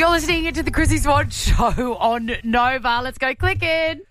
You're listening to the Chrissy Swan Show on Nova. Let's go click in.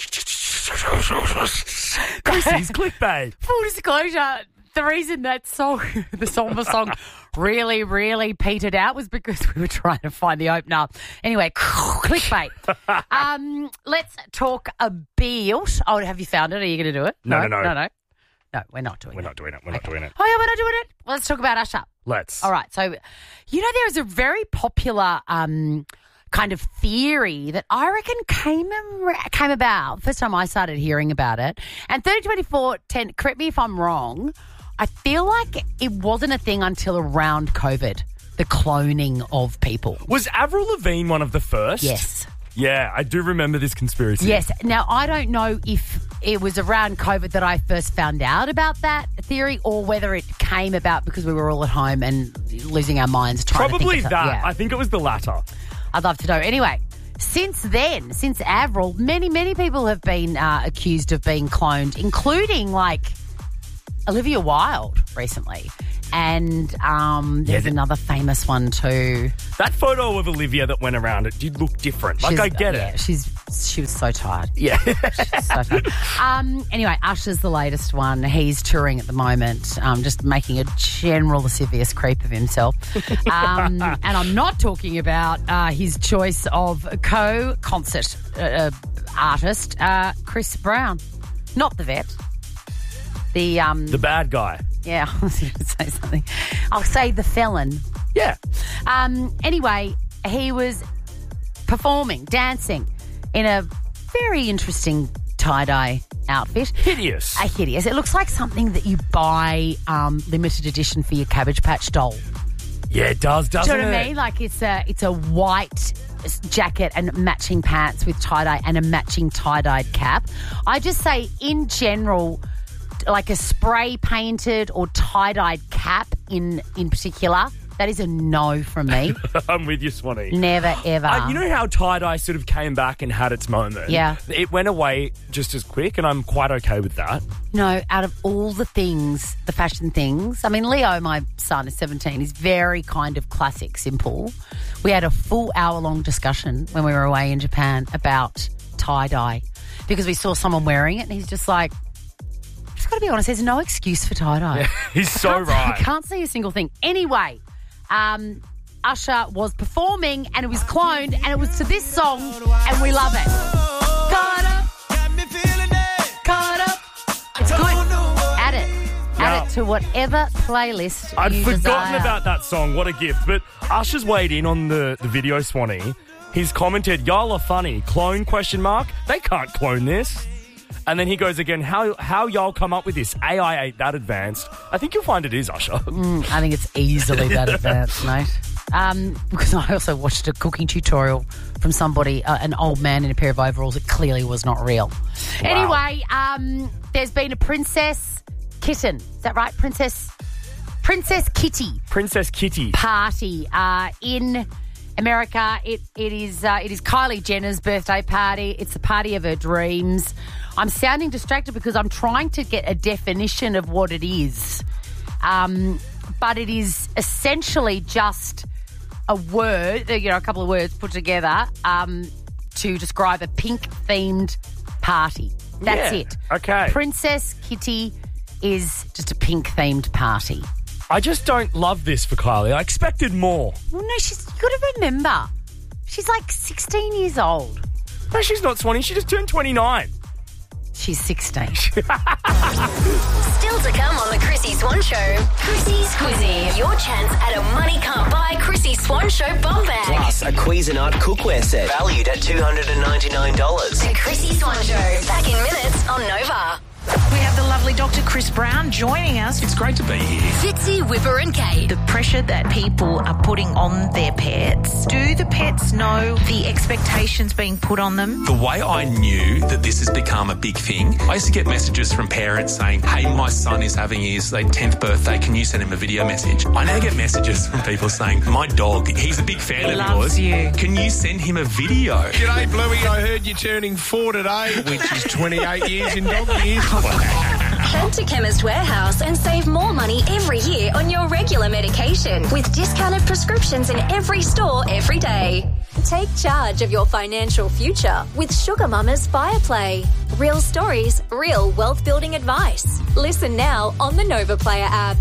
Chrissy's clickbait. Full disclosure, the reason that song, the song really, really petered out was because we were trying to find the opener. Anyway, clickbait. Let's talk a bit. Oh, have you found it? Are you going to do it? No. No, we're not doing it. We're not doing it. Oh, yeah, we're not doing it. Well, let's talk about Usher. Let's. All right. So, you know, there is a very popular kind of theory that I reckon came about. First time I started hearing about it. And 30/24/10, correct me if I'm wrong, I feel like it wasn't a thing until around COVID, the cloning of people. Was Avril Lavigne one of the first? Yes. Yeah, I do remember this conspiracy. Yes. Now, I don't know if it was around COVID that I first found out about that theory or whether it came about because we were all at home and losing our minds trying Probably to think that. Yeah. I think it was the latter. I'd love to know. Anyway, since then, since Avril, many people have been accused of being cloned, including like Olivia Wilde recently. And there's another famous one too. That photo of Olivia that went around, it did look different. Like, I get it. She was so tired. Yeah. She's so tired. Anyway, Usher's the latest one. He's touring at the moment, just making a general lascivious creep of himself. And I'm not talking about his choice of co-concert artist, Chris Brown. Not the vet. The bad guy. Yeah, I was going to say something. I'll say the felon. Yeah. Anyway, he was performing, dancing in a very interesting tie-dye outfit. Hideous. Hideous. It looks like something that you buy limited edition for your Cabbage Patch doll. Yeah, it does, doesn't it? Do you know what I mean? Like it's a white jacket and matching pants with tie-dye and a matching tie-dyed cap. I just say, in general, like a spray painted or tie-dyed cap in particular, that is a no from me. I'm with you, Swanee. Never, ever. You know how tie-dye sort of came back and had its moment? Yeah. It went away just as quick, and I'm quite okay with that. No, out of all the things, the fashion things, I mean, Leo, my son, is 17, is very kind of classic, simple. We had a full hour-long discussion when we were away in Japan about tie-dye because we saw someone wearing it, and he's just like, I've got to be honest, there's no excuse for tie-dye. Yeah, he's so right. I can't see a single thing. Anyway, Usher was performing and it was cloned and it was to this song and we love it. Caught up. It's good. Add it. Add it to whatever playlist I'd you forgotten desire. about that song. What a gift. But Usher's weighed in on the video, Swanee. He's commented, "Y'all are funny. Clone ? They can't clone this." And then he goes again, how y'all come up with this? AI ain't that advanced. I think you'll find it is, Usher. I think it's easily that advanced, mate. Because I also watched a cooking tutorial from somebody, an old man in a pair of overalls. It clearly was not real. Wow. Anyway, there's been a princess kitten. Is that right? Princess Kitty. Princess Kitty. Party in America. It is Kylie Jenner's birthday party. It's the party of her dreams. I'm sounding distracted because I'm trying to get a definition of what it is. But it is essentially just a word, a couple of words put together to describe a pink-themed party. That's it. Okay. Princess Kitty is just a pink-themed party. I just don't love this for Kylie. I expected more. Well, no, you got to remember, she's like 16 years old. No, she's not, Swanee. She just turned 29. She's 16. Still to come on the Chrissy Swan Show. Chrissy's Quizzy. Your chance at a money can't buy Chrissy Swan Show bum bag. Plus, a Cuisinart cookware set valued at $299. The Chrissy Swan Show. Back in minutes on Nova. We have the lovely Dr. Chris Brown joining us. It's great to be here. Fitzy, Whipper and Kate. The pressure that people are putting on their pets. Do the pets know the expectations being put on them? The way I knew that this has become a big thing, I used to get messages from parents saying, "Hey, my son is having his 10th birthday. Can you send him a video message?" I now get messages from people saying, "My dog, he's a big fan of Loves yours. you. Can you send him a video?" G'day, Bluey. I heard you're turning 4 today, which is 28 years in dog years. Head to Chemist Warehouse and save more money every year on your regular medication with discounted prescriptions in every store every day. Take charge of your financial future with Sugar Mama's Fireplay. Real stories, real wealth-building advice. Listen now on the Nova Player app.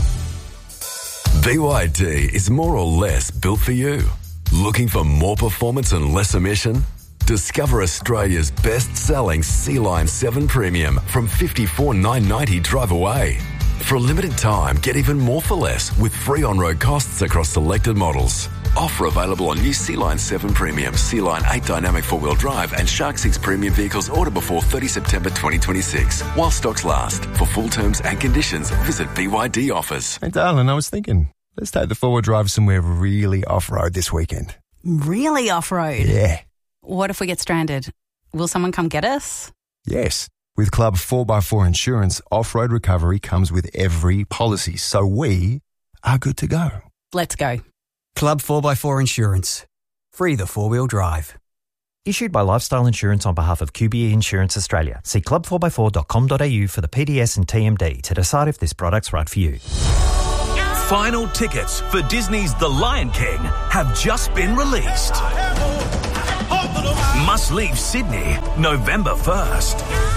BYD is more or less built for you. Looking for more performance and less emission? Discover Australia's best-selling Sea-Line 7 Premium from $54,990 drive away. For a limited time, get even more for less with free on-road costs across selected models. Offer available on new Sea-Line 7 Premium, Sea-Line 8 Dynamic 4-wheel drive and Shark 6 Premium vehicles order before 30 September 2026. While stocks last. For full terms and conditions, visit BYD Offers. Hey, darling, I was thinking, let's take the 4-wheel drive somewhere really off-road this weekend. Really off-road? Yeah. What if we get stranded? Will someone come get us? Yes. With Club 4x4 Insurance, off-road recovery comes with every policy, so we are good to go. Let's go. Club 4x4 Insurance. Free the 4-wheel drive. Issued by Lifestyle Insurance on behalf of QBE Insurance Australia. See club4x4.com.au for the PDS and TMD to decide if this product's right for you. Final tickets for Disney's The Lion King have just been released. Must leave Sydney November 1st.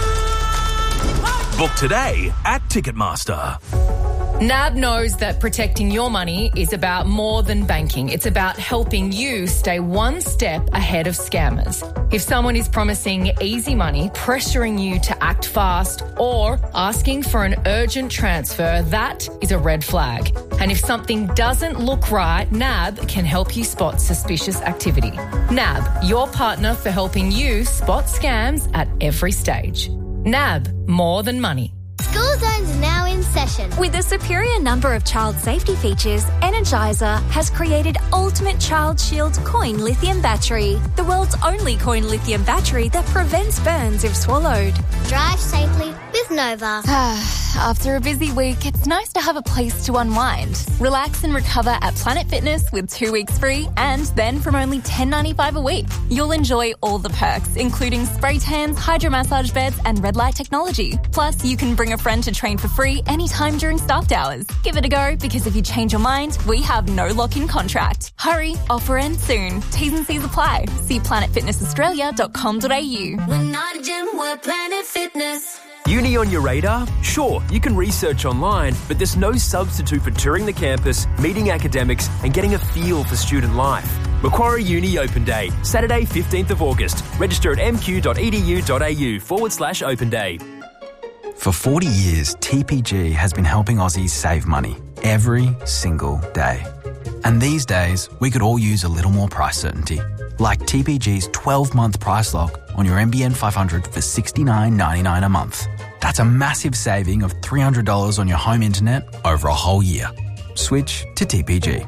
Book today at Ticketmaster. NAB knows that protecting your money is about more than banking. It's about helping you stay one step ahead of scammers. If someone is promising easy money, pressuring you to act fast, or asking for an urgent transfer, that is a red flag. And if something doesn't look right, NAB can help you spot suspicious activity. NAB, your partner for helping you spot scams at every stage. NAB, more than money. School Zone's now in session. With a superior number of child safety features, Energizer has created Ultimate Child Shield Coin Lithium Battery, the world's only coin lithium battery that prevents burns if swallowed. Drive safely with Nova. After a busy week, it's nice to have a place to unwind. Relax and recover at Planet Fitness with 2 weeks free, and then from only $10.95 a week. You'll enjoy all the perks, including spray tans, hydro massage beds, and red light technology. Plus, you can bring a friend to train for free anytime during staffed hours. Give it a go, because if you change your mind, we have no lock-in contract. Hurry, offer ends soon. T's and C's apply. See planetfitnessaustralia.com.au. We're not a gym, we're Planet Fitness. Uni on your radar? Sure, you can research online, but there's no substitute for touring the campus, meeting academics, and getting a feel for student life. Macquarie Uni Open Day, Saturday 15th of August. Register at mq.edu.au/Open Day. For 40 years, TPG has been helping Aussies save money every single day. And these days, we could all use a little more price certainty. Like TPG's 12-month price lock on your NBN 500 for $69.99 a month. That's a massive saving of $300 on your home internet over a whole year. Switch to TPG.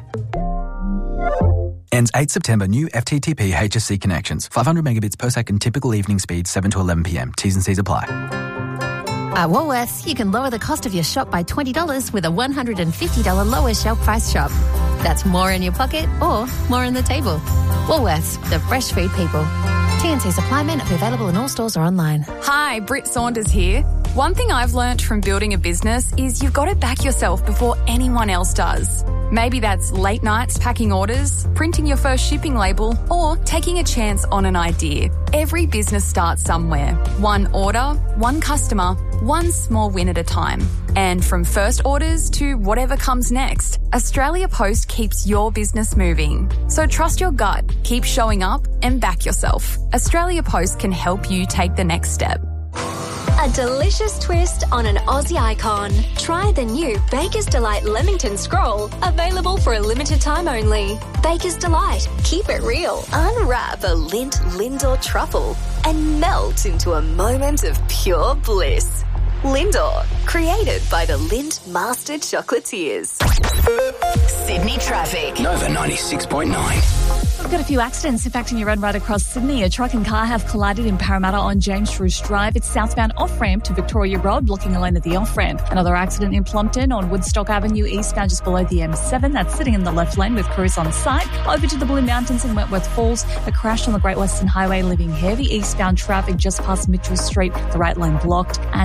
Ends 8 September. New FTTP HSC connections. 500 megabits per second. Typical evening speed 7 to 11 p.m. T's and C's apply. At Woolworths, you can lower the cost of your shop by $20 with a $150 lower shelf price shop. That's more in your pocket or more on the table. Woolworths, the fresh food people. T&C supply may not be available in all stores or online. Hi, Britt Saunders here. One thing I've learnt from building a business is you've got to back yourself before anyone else does. Maybe that's late nights packing orders, printing your first shipping label, or taking a chance on an idea. Every business starts somewhere. One order, one customer, one small win at a time. And from first orders to whatever comes next, Australia Post keeps your business moving. So trust your gut, keep showing up, and back yourself. Australia Post can help you take the next step. A delicious twist on an Aussie icon. Try the new Baker's Delight Leamington Scroll, available for a limited time only. Baker's Delight. Keep it real. Unwrap a Lindt Lindor truffle and melt into a moment of pure bliss. Lindor, created by the Lindt Master Chocolatiers. Sydney traffic. Nova 96.9. We've got a few accidents impacting your road right across Sydney. A truck and car have collided in Parramatta on James Bruce Drive. It's southbound off-ramp to Victoria Road, blocking a lane at the off-ramp. Another accident in Plumpton on Woodstock Avenue, eastbound just below the M7. That's sitting in the left lane with crews on site. Over to the Blue Mountains in Wentworth Falls. A crash on the Great Western Highway, leaving heavy eastbound traffic just past Mitchell Street. The right lane blocked. And in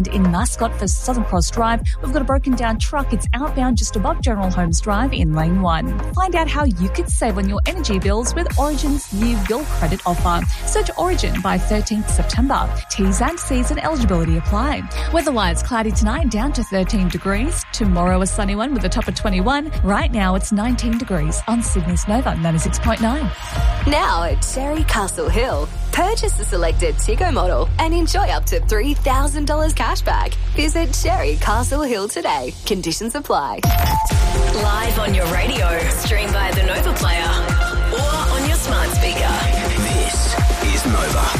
Mascot for Southern Cross Drive. We've got a broken down truck. It's outbound just above General Holmes Drive in Lane 1. Find out how you could save on your energy bills with Origin's new bill credit offer. Search Origin by 13th September. T's and C's and eligibility apply. Weather-wise, cloudy tonight down to 13 degrees. Tomorrow a sunny one with a top of 21. Right now it's 19 degrees on Sydney's Nova 96.9. Now at Cherry Castle Hill. Purchase the selected Tigo model and enjoy up to $3,000 cash back. Visit Cherry Castle Hill today. Conditions apply. Live on your radio, stream via the Nova Player or on your smart speaker. This is Nova.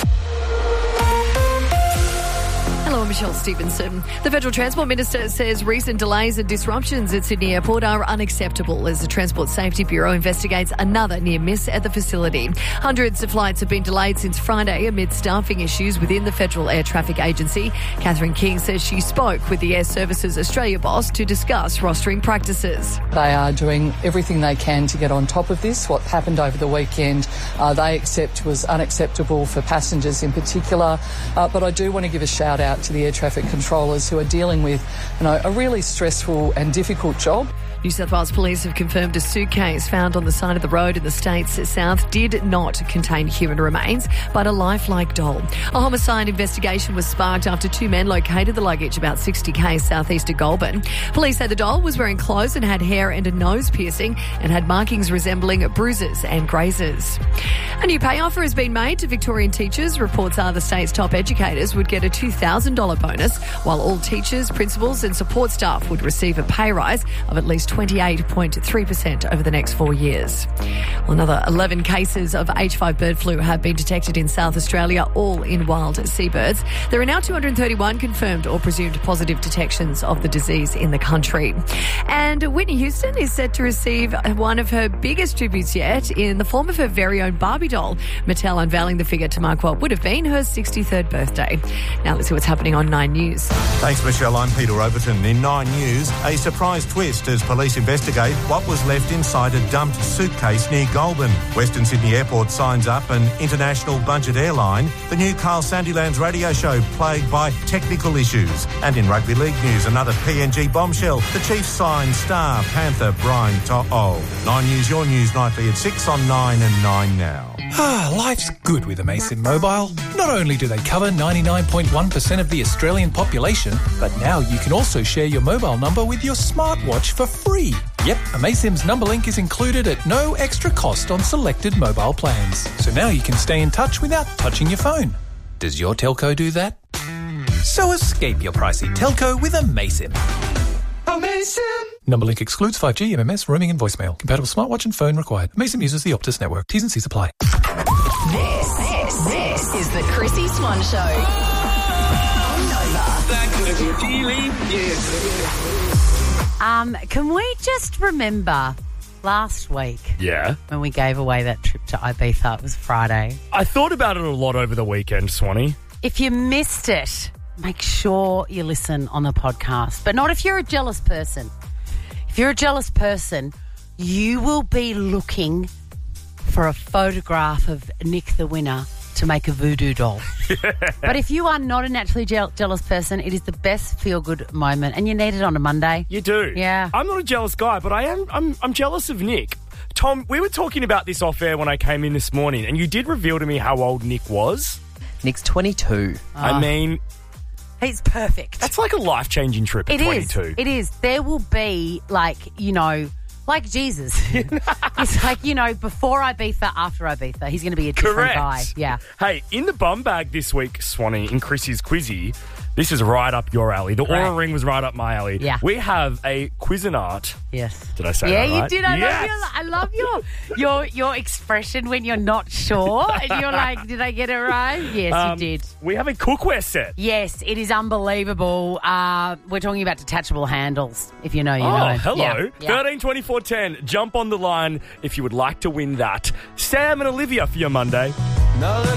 Hello, I'm Michelle Stevenson. The Federal Transport Minister says recent delays and disruptions at Sydney Airport are unacceptable as the Transport Safety Bureau investigates another near miss at the facility. Hundreds of flights have been delayed since Friday amid staffing issues within the Federal Air Traffic Agency. Catherine King says she spoke with the Air Services Australia boss to discuss rostering practices. They are doing everything they can to get on top of this. What happened over the weekend, they accept was unacceptable for passengers in particular. But I do want to give a shout out to the air traffic controllers who are dealing with, a really stressful and difficult job. New South Wales Police have confirmed a suitcase found on the side of the road in the state's south did not contain human remains, but a lifelike doll. A homicide investigation was sparked after two men located the luggage about 60 k's southeast of Goulburn. Police say the doll was wearing clothes and had hair and a nose piercing and had markings resembling bruises and grazes. A new pay offer has been made to Victorian teachers. Reports are the state's top educators would get a $2,000 bonus, while all teachers, principals and support staff would receive a pay rise of at least 28.3% over the next 4 years. Well, another 11 cases of H5 bird flu have been detected in South Australia, all in wild seabirds. There are now 231 confirmed or presumed positive detections of the disease in the country. And Whitney Houston is set to receive one of her biggest tributes yet in the form of her very own Barbie doll. Mattel unveiling the figure to mark what would have been her 63rd birthday. Now let's see what's happening on 9 News. Thanks, Michelle. I'm Peter Overton. In 9 News, a surprise twist as police investigate what was left inside a dumped suitcase near Goulburn. Western Sydney Airport signs up an international budget airline. The new Carl Sandilands radio show plagued by technical issues. And in rugby league news, another PNG bombshell. The Chiefs sign star Panther Brian To'o. 9 News, your news nightly at 6 on 9 and 9 now. Life's good with Amaysim Mobile. Not only do they cover 99.1% of the Australian population, but now you can also share your mobile number with your smartwatch for free. Yep, Amaysim's number link is included at no extra cost on selected mobile plans. So now you can stay in touch without touching your phone. Does your telco do that? So escape your pricey telco with Amaysim. Amaysim! Number link excludes 5G, MMS, roaming and voicemail. Compatible smartwatch and phone required. Amaysim uses the Optus network. T's and C's apply. This is the Chrissy Swan Show. On Nova. Can we just remember last week? Yeah. When we gave away that trip to Ibiza, it was Friday. I thought about it a lot over the weekend, Swanee. If you missed it, make sure you listen on the podcast. But not if you're a jealous person. If you're a jealous person, you will be looking for a photograph of Nick the winner to make a voodoo doll. But if you are not a naturally jealous person, it is the best feel-good moment, and you need it on a Monday. You do. Yeah. I'm not a jealous guy, but I'm jealous of Nick. Tom, we were talking about this off air when I came in this morning, and you did reveal to me how old Nick was. Nick's 22. I mean, he's perfect. That's like a life-changing trip at 22. It is. There will be, like Jesus. It's like, before Ibiza, after Ibiza. He's going to be a different guy. Yeah. Hey, in the bum bag this week, Swanee, in Chrissy's Quizzy, this is right up your alley. The Aura Ring was right up my alley. Yeah. We have a Cuisinart. Yes. Did I say that right? Yeah, you did. I love your expression when you're not sure. And you're like, did I get it right? Yes, you did. We have a cookware set. Yes, it is unbelievable. We're talking about detachable handles, if you know, you know. Oh, hello. Yeah. 13 24 10. Jump on the line if you would like to win that. Sam and Olivia for your Monday.